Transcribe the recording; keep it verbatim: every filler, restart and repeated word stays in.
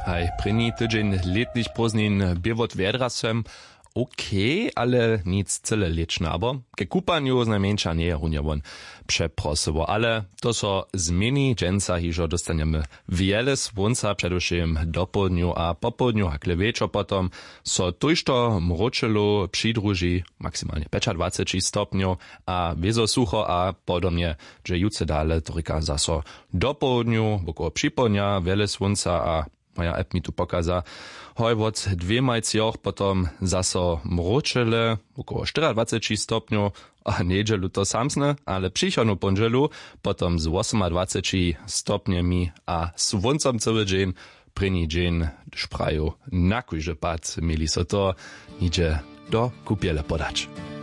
Hej, první tydzień letnich prózdnin bywot vědrasem, okej, okay, ale nic cyle liczne, abo ke kupanju znajmniejsza nie je won przeprosowo, ale to so zmieni, dżęca hižo dostaniemy wiele słonca, przedewším do południu a po południu, a kleweczo potom so tujšto mročelo přidruži maksymalnie dwadzieścia pięć stopniów, a wiezo sucho a podobnie, że juce dale tryka zaso do południu, około przypołudnia, wiele słonca a moja app mi tu pokaza, hoj wot dwie majcjoch potom zaso mročele, około dwadzieścia cztery stopniów, a niedzielu to samsne, ale przychodnu pondzielu potom z dwadzieścia osiem stopniami a słońcem cały dzień, první dzień szpraju na kujże pad, mieli so to idzie do kupiele podać.